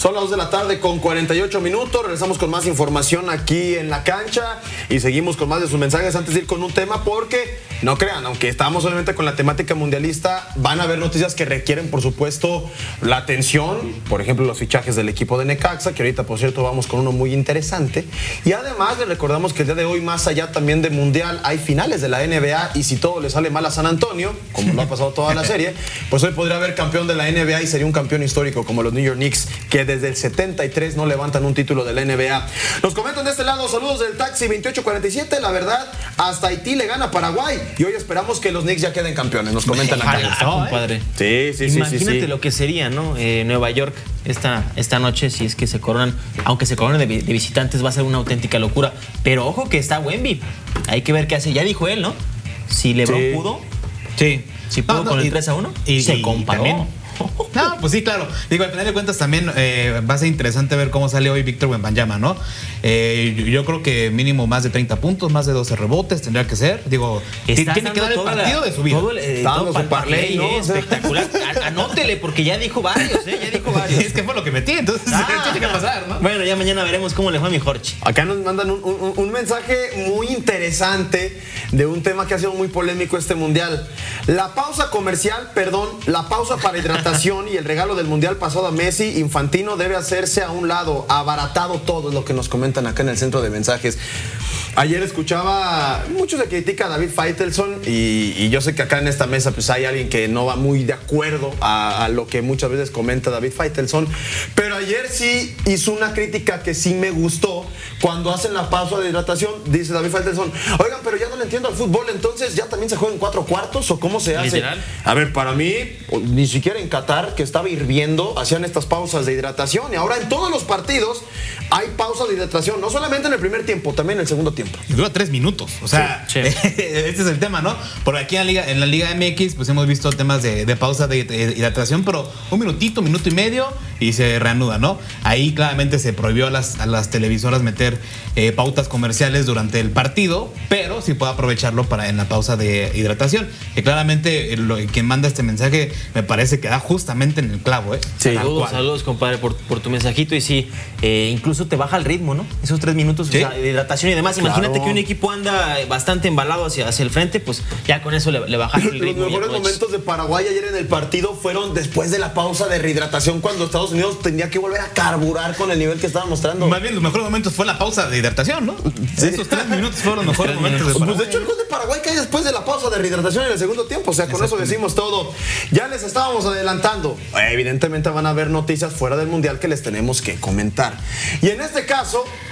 Son las 2 de la tarde con 48 minutos. Regresamos con más información aquí en la cancha y seguimos con más de sus mensajes antes de ir con un tema, porque no crean, aunque estamos obviamente con la temática mundialista, van a haber noticias que requieren, por supuesto, la atención. Por ejemplo, los fichajes del equipo de Necaxa, que ahorita, por cierto, vamos con uno muy interesante. Y además les recordamos que el día de hoy, más allá también de mundial, hay finales de la NBA, y si todo le sale mal a San Antonio, como lo ha pasado toda la serie, pues hoy podría haber campeón de la NBA y sería un campeón histórico como los New York Knicks, que desde el 73 no levantan un título de la NBA. Nos comentan de este lado, saludos del Taxi 2847, la verdad, hasta Haití le gana a Paraguay y hoy esperamos que los Knicks ya queden campeones, nos comentan acá. Compadre. Sí. Imagínate lo que sería, ¿no? Nueva York esta noche, si es que se coronan, aunque se coronen de visitantes, va a ser una auténtica locura. Pero ojo que está Wemby, hay que ver qué hace. Ya dijo él, ¿no? Si LeBron pudo, si pudo con el 3-1, y se comparó. No, pues sí, claro. Digo, al final de cuentas también va a ser interesante ver cómo sale hoy Víctor Wembanyama, ¿no? Yo creo que mínimo más de 30 puntos, más de 12 rebotes tendría que ser. Digo, tiene que dar el partido de su vida. Todo para el parlay, ¿no? Espectacular. Anótele, porque ya dijo varios, ya dijo varios. Es que fue lo que metí, entonces tiene que pasar, ¿no? Bueno, ya mañana veremos cómo le fue a mi Jorge. Acá nos mandan un mensaje muy interesante de un tema que ha sido muy polémico este mundial. La pausa comercial, la pausa para hidratación y el regalo del mundial pasado a Messi, Infantino debe hacerse a un lado, abaratado todo, es lo que nos comentan acá en el centro de mensajes. Ayer escuchaba, muchos se critican a David Faitelson y yo sé que acá en esta mesa pues hay alguien que no va muy de acuerdo a lo que muchas veces comenta David Faitelson, pero ayer sí hizo una crítica que sí me gustó. Cuando hacen la pausa de hidratación, dice David Faitelson, oigan, pero ya no le entiendo al fútbol, entonces ya también se juega en 4 cuartos o cómo se hace. ¿Literal? A ver, para mí, ni siquiera en Qatar, que estaba hirviendo, hacían estas pausas de hidratación, y ahora en todos los partidos hay pausas de hidratación, no solamente en el primer tiempo, también en el segundo tiempo. Y dura 3 minutos, o sea, sí. Este es el tema, ¿no? Por aquí en la Liga MX, pues hemos visto temas de pausa de hidratación, pero un minutito, minuto y medio y se reanuda, ¿no? Ahí claramente se prohibió a las televisoras meter pautas comerciales durante el partido, pero sí puede aprovecharlo en la pausa de hidratación. Que claramente quien manda este mensaje me parece que da justamente en el clavo, ¿eh? Sí. Saludos, compadre, por tu mensajito. Y sí, incluso te baja el ritmo, ¿no? Esos 3 minutos, ¿sí? O sea, de hidratación y demás. Claro. Imagínate que un equipo anda bastante embalado hacia el frente, pues ya con eso le bajas el ritmo. Los mejores momentos de Paraguay ayer en el partido fueron después de la pausa de rehidratación, cuando Estados Unidos tenía que volver a carburar con el nivel que estaba mostrando. Más bien, los mejores momentos fue la pausa de hidratación, ¿no? Sí. Esos 3 minutos fueron los mejores momentos de Paraguay. Pues de hecho el gol de Paraguay cae después de la pausa de rehidratación en el segundo tiempo, o sea, con eso decimos todo. Ya les estábamos adelantando. Evidentemente van a haber noticias fuera del mundial que les tenemos que comentar. Y en este caso,